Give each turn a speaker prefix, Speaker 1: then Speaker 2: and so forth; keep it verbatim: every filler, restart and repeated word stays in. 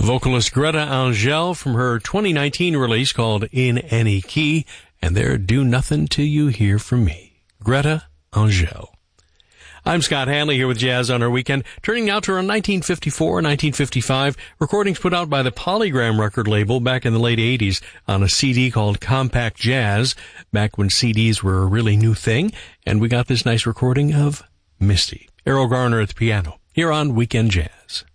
Speaker 1: vocalist Greta Angel from her twenty nineteen release called In Any Key, and their Do Nothing Till You Hear From Me. Greta Angel. I'm Scott Hanley here with Jazz on Our Weekend, turning now to around nineteen fifty-four, nineteen fifty-five, recordings put out by the Polygram record label back in the late eighties on a C D called Compact Jazz, back when C Ds were a really new thing, and we got this nice recording of Misty. Errol Garner at the piano, here on Weekend Jazz.